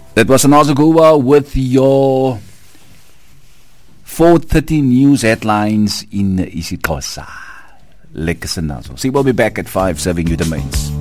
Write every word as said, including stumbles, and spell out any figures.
That was Nazo Guba with your four thirty news headlines in isiXhosa. Lekker Nazo. See, we'll be back at five serving you the mains.